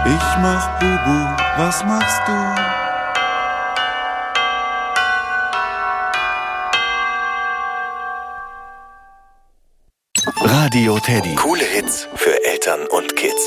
Ich mach Bubu, was machst du? Radio Teddy. Coole Hits für Eltern und Kids.